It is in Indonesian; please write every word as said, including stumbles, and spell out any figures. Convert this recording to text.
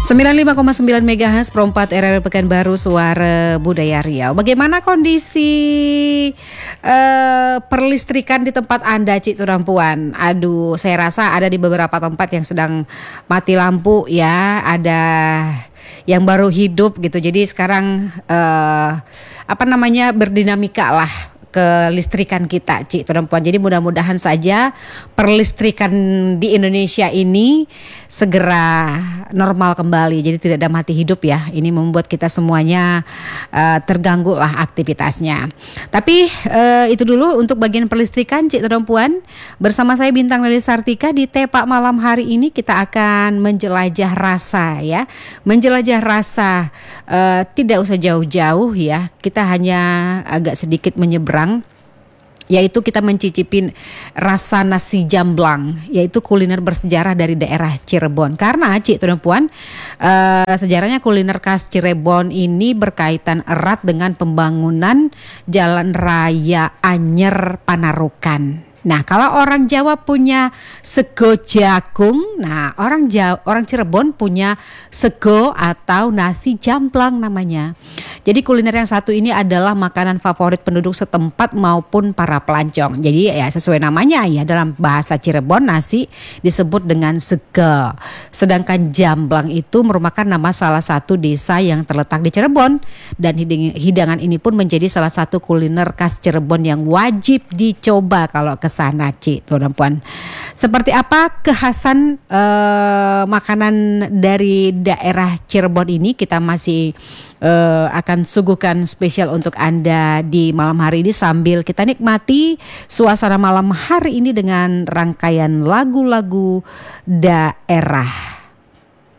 sembilan puluh lima koma sembilan megahertz Pro empat R R Pekanbaru Suara Budaya Riau. Bagaimana kondisi uh, perlistrikan di tempat Anda, Cik Turampuan? Aduh, saya rasa ada di beberapa tempat yang sedang mati lampu ya, ada yang baru hidup gitu. Jadi sekarang uh, apa namanya berdinamika lah kelistrikan kita, Cik Turampuan. Jadi mudah-mudahan saja perlistrikan di Indonesia ini segera normal kembali. Jadi tidak ada mati hidup ya. Ini membuat kita semuanya uh, terganggu lah aktivitasnya. Tapi uh, itu dulu untuk bagian perlistrikan, Cik Turampuan. Bersama saya Bintang Lili Sartika di Tepak malam hari ini kita akan menjelajah rasa ya. Menjelajah rasa uh, tidak usah jauh-jauh ya. Kita hanya agak sedikit menyeberang, yaitu kita mencicipin rasa nasi jamblang, yaitu kuliner bersejarah dari daerah Cirebon. Karena Cik Turampuan, uh, sejarahnya kuliner khas Cirebon ini berkaitan erat dengan pembangunan Jalan Raya Anyer Panarukan. Nah, kalau orang Jawa punya sego jagung, nah orang Jawa, orang Cirebon punya sego atau nasi jamblang namanya. Jadi kuliner yang satu ini adalah makanan favorit penduduk setempat maupun para pelancong. Jadi ya sesuai namanya ya, dalam bahasa Cirebon nasi disebut dengan sego. Sedangkan jamblang itu merupakan nama salah satu desa yang terletak di Cirebon. Dan hidangan ini pun menjadi salah satu kuliner khas Cirebon yang wajib dicoba kalau ke sana, Cik Turampuan. Seperti apa kekhasan uh, makanan dari daerah Cirebon ini, kita masih uh, akan suguhkan spesial untuk Anda di malam hari ini sambil kita nikmati suasana malam hari ini dengan rangkaian lagu-lagu daerah.